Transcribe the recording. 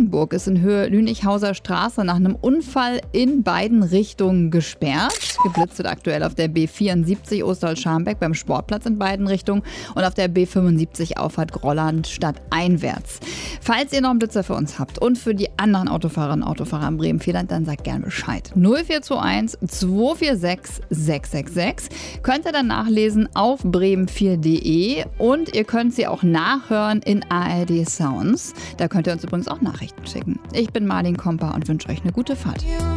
Brandenburg ist in Höhe Lünichhauser Straße nach einem Unfall in beiden Richtungen gesperrt. Geblitzt wird aktuell auf der B74 Ostholz-Scharmbeck beim Sportplatz in beiden Richtungen und auf der B75 Auffahrt Grolland stadteinwärts. Falls ihr noch einen Blitzer für uns habt und für die anderen Autofahrerinnen und Autofahrer im Bremen-Vierland, dann sagt gerne Bescheid. 0421 246 666 könnt ihr dann nachlesen auf bremen4.de und ihr könnt sie auch nachhören in ARD Sounds. Da könnt ihr uns übrigens auch Nachrichten schicken. Ich bin Marlin Kompa und wünsche euch eine gute Fahrt.